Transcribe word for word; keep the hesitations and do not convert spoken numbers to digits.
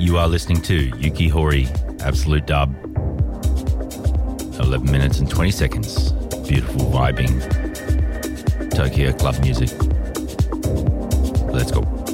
You are listening to Yuki Horii, Absolute Dub. eleven minutes and twenty seconds. Beautiful vibing Tokyo club music. Let's go.